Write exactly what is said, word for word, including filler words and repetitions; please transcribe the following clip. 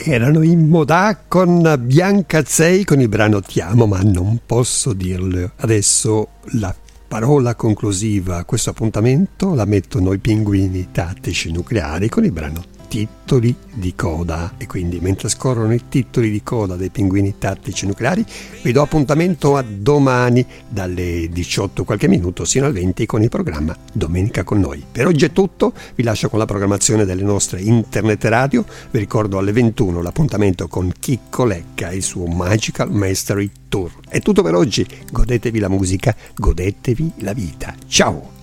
Erano in Modà con Bianca Zei con il brano Ti amo, ma non posso dirlo. Adesso la parola conclusiva a questo appuntamento la mettono i Pinguini Tattici Nucleari con il brano Titoli di coda. E quindi mentre scorrono i titoli di coda dei Pinguini Tattici Nucleari vi do appuntamento a domani dalle diciotto qualche minuto sino al venti con il programma Domenica con noi. Per oggi è tutto, vi lascio con la programmazione delle nostre internet radio. Vi ricordo alle ventuno l'appuntamento con Chicco Lecca e il suo Magical Mystery Tour. È tutto per oggi, godetevi la musica, godetevi la vita. Ciao!